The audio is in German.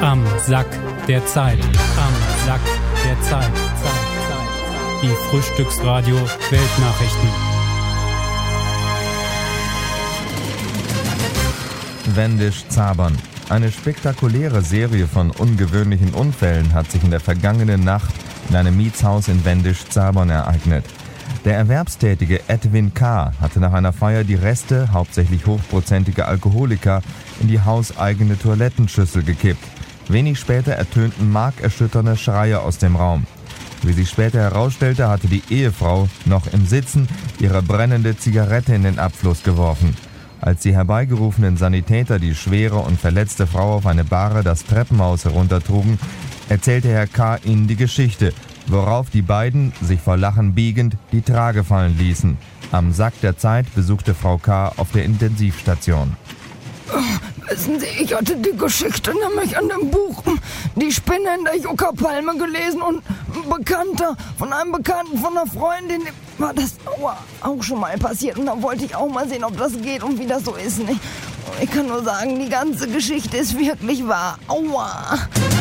Am Sack der Zeit. Am Sack der Zeit. Die Frühstücksradio Weltnachrichten. Wendisch-Zabern. Eine spektakuläre Serie von ungewöhnlichen Unfällen hat sich in der vergangenen Nacht in einem Mietshaus in Wendisch-Zabern ereignet. Der erwerbstätige Edwin K. hatte nach einer Feier die Reste, hauptsächlich hochprozentige Alkoholiker, in die hauseigene Toilettenschüssel gekippt. Wenig später ertönten markerschütternde Schreie aus dem Raum. Wie sich später herausstellte, hatte die Ehefrau noch im Sitzen ihre brennende Zigarette in den Abfluss geworfen. Als die herbeigerufenen Sanitäter die schwere und verletzte Frau auf eine Bahre das Treppenhaus heruntertrugen, erzählte Herr K. ihnen die Geschichte, worauf die beiden, sich vor Lachen biegend, die Trage fallen ließen. Am Sack der Zeit besuchte Frau K. auf der Intensivstation. Wissen Sie, ich hatte die Geschichte nämlich an dem Buch Die Spinne in der Yucca-Palme gelesen und von einem Bekannten von einer Freundin, war das auch schon mal passiert und da wollte ich auch mal sehen, ob das geht und wie das so ist. Nicht? Ich kann nur sagen, die ganze Geschichte ist wirklich wahr. Aua!